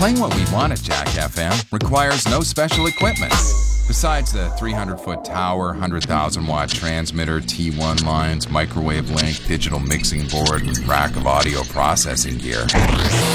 Playing what we want at Jack FM requires no special equipment. Besides the 300-foot tower, 100,000-watt transmitter, T1 lines, microwave link, digital mixing board, and rack of audio processing gear.